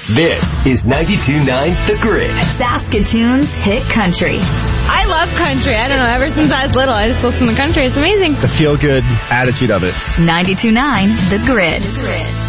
This is 92.9 The Grid. Saskatoon's hit country. I love country. I don't know, ever since I was little, I just listen to country. It's amazing. The feel-good attitude of it. 92.9 The Grid.